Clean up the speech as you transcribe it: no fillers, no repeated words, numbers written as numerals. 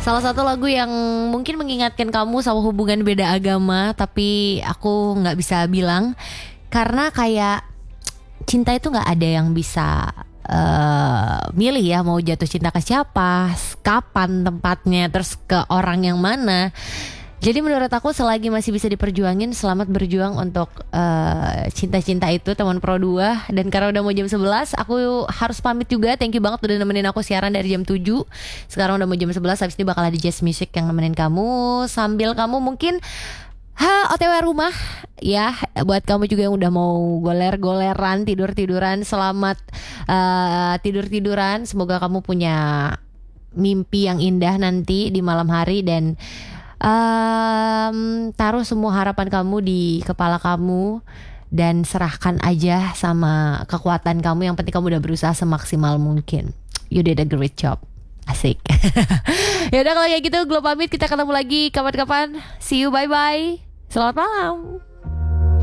Salah satu lagu yang mungkin mengingatkan kamu sama hubungan beda agama, tapi aku nggak bisa bilang karena kayak cinta itu nggak ada yang bisa milih ya mau jatuh cinta ke siapa, kapan tempatnya, terus ke orang yang mana. Jadi menurut aku selagi masih bisa diperjuangin, selamat berjuang untuk cinta-cinta itu teman Pro 2. Dan karena udah mau jam 11, aku harus pamit juga. Thank you banget udah nemenin aku siaran dari jam 7. Sekarang udah mau jam 11, habis ini bakal ada jazz music yang nemenin kamu sambil kamu mungkin OTW rumah ya. Buat kamu juga yang udah mau goler-goleran, tidur-tiduran, selamat tidur-tiduran. Semoga kamu punya mimpi yang indah nanti di malam hari. Dan taruh semua harapan kamu di kepala kamu dan serahkan aja sama kekuatan kamu. Yang penting kamu udah berusaha semaksimal mungkin. You did a great job. Asik. Ya udah kalau kayak gitu, Glo pamit. Kita ketemu lagi kapan-kapan. See you, bye bye. Selamat malam.